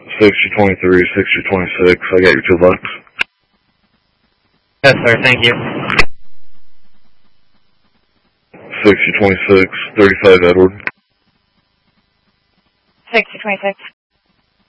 6023, 6026. I got your $2. Yes, sir. Thank you. 6026, 35 Edward. 6026.